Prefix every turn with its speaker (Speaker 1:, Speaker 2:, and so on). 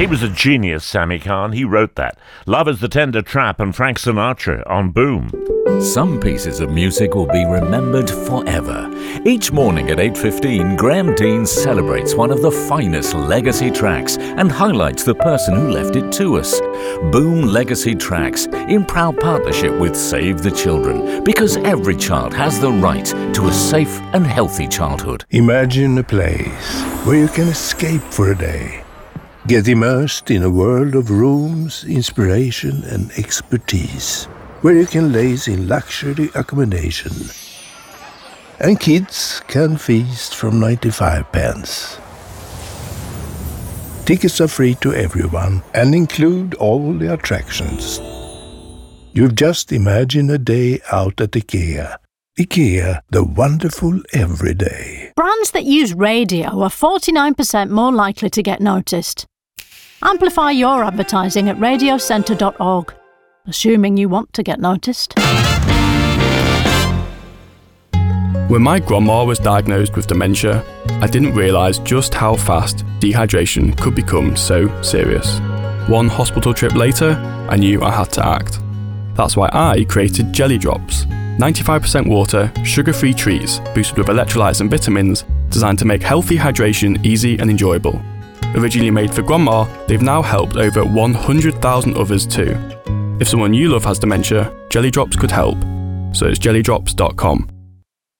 Speaker 1: He was a genius, Sammy Cahn. He wrote that. Love is the Tender Trap and Frank Sinatra on Boom.
Speaker 2: Some pieces of music will be remembered forever. Each morning at 8:15, Graham Dean celebrates one of the finest legacy tracks and highlights the person who left it to us. Boom Legacy Tracks, in proud partnership with Save the Children, because every child has the right to a safe and healthy childhood.
Speaker 3: Imagine a place where you can escape for a day. Get immersed in a world of rooms, inspiration and expertise, where you can laze in luxury accommodation. And kids can feast from 95 pence. Tickets are free to everyone and include all the attractions. You've just imagined a day out at IKEA. IKEA, the wonderful everyday.
Speaker 4: Brands that use radio are 49% more likely to get noticed. Amplify your advertising at radiocentre.org, assuming you want to get noticed.
Speaker 5: When my grandma was diagnosed with dementia, I didn't realise just how fast dehydration could become so serious. One hospital trip later, I knew I had to act. That's why I created Jelly Drops, 95% water, sugar-free treats boosted with electrolytes and vitamins designed to make healthy hydration easy and enjoyable. Originally made for grandma, they've now helped over 100,000 others too. If someone you love has dementia, Jelly Drops could help. So it's jellydrops.com.